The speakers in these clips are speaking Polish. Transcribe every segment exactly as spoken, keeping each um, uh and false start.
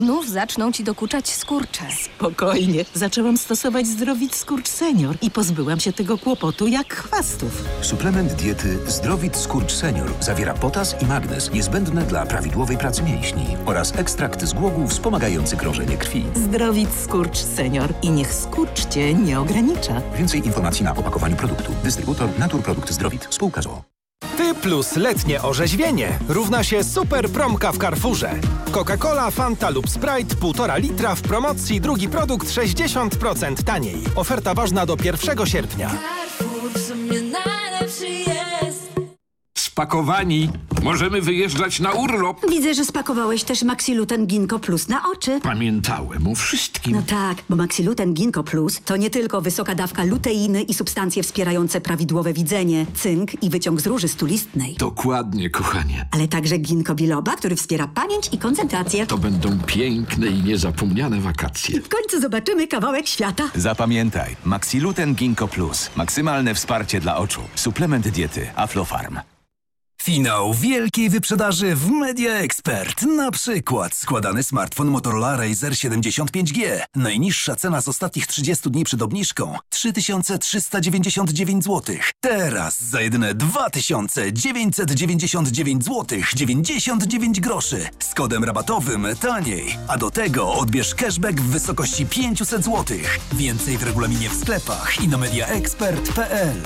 Znów zaczną ci dokuczać skurcze. Spokojnie. Zaczęłam stosować Zdrowit Skurcz Senior i pozbyłam się tego kłopotu jak chwastów. Suplement diety Zdrowit Skurcz Senior zawiera potas i magnez niezbędne dla prawidłowej pracy mięśni oraz ekstrakt z głogu wspomagający krążenie krwi. Zdrowit Skurcz Senior i niech skurcz cię nie ogranicza. Więcej informacji na opakowaniu produktu. Dystrybutor Naturprodukt Zdrowit. Spółka z o o. Ty plus letnie orzeźwienie równa się super promka w Carrefourze. Coca-Cola, Fanta lub Sprite półtora litra w promocji, drugi produkt sześćdziesiąt procent taniej. Oferta ważna do pierwszego sierpnia. Carrefour w sumie najlepszy jest. Spakowani. Możemy wyjeżdżać na urlop. Widzę, że spakowałeś też Maxiluten Ginkgo Plus na oczy. Pamiętałem o wszystkim. No tak, bo Maxiluten Ginkgo Plus to nie tylko wysoka dawka luteiny i substancje wspierające prawidłowe widzenie, cynk i wyciąg z róży stulistnej. Dokładnie, kochanie. Ale także ginkgo biloba, który wspiera pamięć i koncentrację. To będą piękne i niezapomniane wakacje. W końcu zobaczymy kawałek świata. Zapamiętaj, Maxiluten Ginkgo Plus. Maksymalne wsparcie dla oczu. Suplement diety Aflofarm. Finał wielkiej wyprzedaży w Media Expert. Na przykład składany smartfon Motorola Razr siedemdziesiąt pięć G. Najniższa cena z ostatnich trzydziestu dni przed obniżką trzy tysiące trzysta dziewięćdziesiąt dziewięć złotych. Teraz za jedyne dwa tysiące dziewięćset dziewięćdziesiąt dziewięć złotych dziewięćdziesiąt dziewięć groszy. Z kodem rabatowym taniej. A do tego odbierz cashback w wysokości pięćset złotych. Więcej w regulaminie w sklepach i na mediaexpert kropka p l.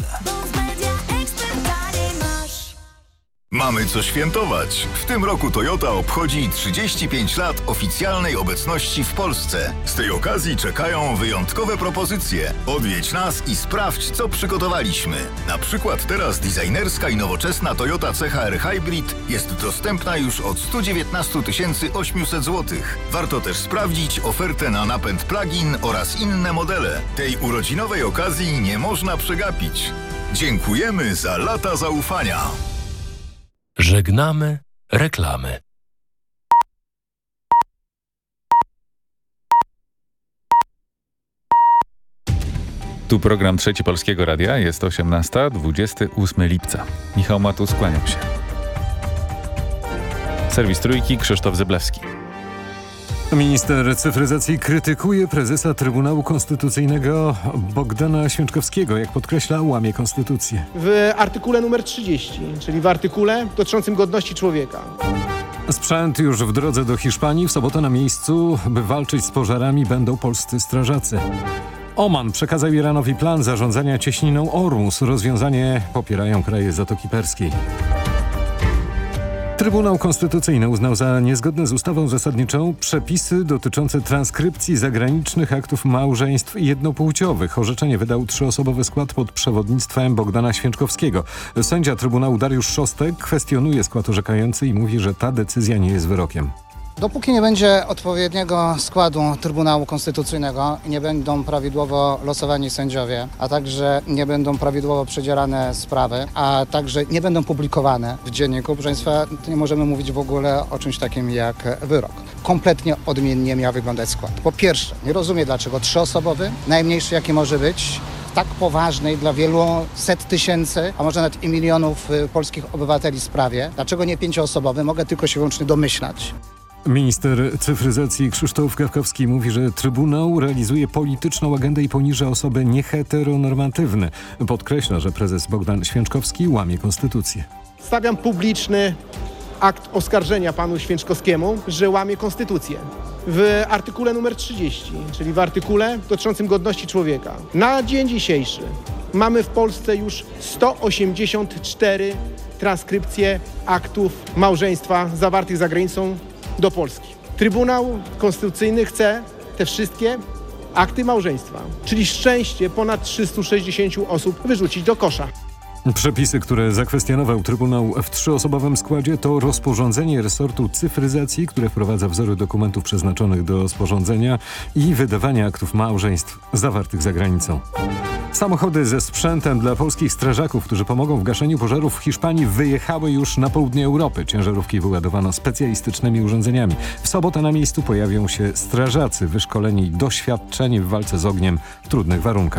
Mamy co świętować. W tym roku Toyota obchodzi trzydzieści pięć lat oficjalnej obecności w Polsce. Z tej okazji czekają wyjątkowe propozycje. Odwiedź nas i sprawdź, co przygotowaliśmy. Na przykład teraz designerska i nowoczesna Toyota C H R Hybrid jest dostępna już od sto dziewiętnaście tysięcy osiemset złotych. Warto też sprawdzić ofertę na napęd plug-in oraz inne modele. Tej urodzinowej okazji nie można przegapić. Dziękujemy za lata zaufania. Żegnamy reklamy. Tu program Trzeci Polskiego Radia. Jest osiemnasta, dwudziestego ósmego lipca. Michał Matus, kłaniam się. Serwis Trójki, Krzysztof Zyblewski. Minister cyfryzacji krytykuje prezesa Trybunału Konstytucyjnego Bogdana Święczkowskiego. Jak podkreśla, łamie konstytucję. W artykule numer trzydzieści, czyli w artykule dotyczącym godności człowieka. Sprzęt już w drodze do Hiszpanii. W sobotę na miejscu, by walczyć z pożarami, będą polscy strażacy. Oman przekazał Iranowi plan zarządzania cieśniną Ormus. Rozwiązanie popierają kraje Zatoki Perskiej. Trybunał Konstytucyjny uznał za niezgodne z ustawą zasadniczą przepisy dotyczące transkrypcji zagranicznych aktów małżeństw jednopłciowych. Orzeczenie wydał trzyosobowy skład pod przewodnictwem Bogdana Święczkowskiego. Sędzia Trybunału Dariusz Szostek kwestionuje skład orzekający i mówi, że ta decyzja nie jest wyrokiem. Dopóki nie będzie odpowiedniego składu Trybunału Konstytucyjnego i nie będą prawidłowo losowani sędziowie, a także nie będą prawidłowo przedzielane sprawy, a także nie będą publikowane w dzienniku, proszę Państwa, nie możemy mówić w ogóle o czymś takim jak wyrok. Kompletnie odmiennie miał wyglądać skład. Po pierwsze, nie rozumiem, dlaczego trzyosobowy, najmniejszy jaki może być, w tak poważnej dla wielu set tysięcy, a może nawet i milionów polskich obywateli sprawie. Dlaczego nie pięcioosobowy? Mogę tylko się wyłącznie domyślać. Minister cyfryzacji Krzysztof Gawkowski mówi, że Trybunał realizuje polityczną agendę i poniża osoby nieheteronormatywne. Podkreśla, że prezes Bogdan Święczkowski łamie konstytucję. Stawiam publiczny akt oskarżenia panu Święczkowskiemu, że łamie konstytucję. W artykule numer trzydzieści, czyli w artykule dotyczącym godności człowieka. Na dzień dzisiejszy mamy w Polsce już sto osiemdziesiąt cztery transkrypcje aktów małżeństwa zawartych za granicą do Polski. Trybunał Konstytucyjny chce te wszystkie akty małżeństwa, czyli szczęście ponad trzystu sześćdziesięciu osób, wyrzucić do kosza. Przepisy, które zakwestionował Trybunał w trzyosobowym składzie, to rozporządzenie resortu cyfryzacji, które wprowadza wzory dokumentów przeznaczonych do sporządzenia i wydawania aktów małżeństw zawartych za granicą. Samochody ze sprzętem dla polskich strażaków, którzy pomogą w gaszeniu pożarów w Hiszpanii, wyjechały już na południe Europy. Ciężarówki wyładowano specjalistycznymi urządzeniami. W sobotę na miejscu pojawią się strażacy wyszkoleni i doświadczeni w walce z ogniem w trudnych warunkach.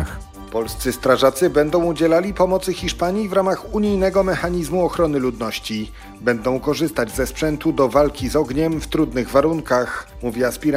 Polscy strażacy będą udzielali pomocy Hiszpanii w ramach unijnego mechanizmu ochrony ludności. Będą korzystać ze sprzętu do walki z ogniem w trudnych warunkach, mówi aspirant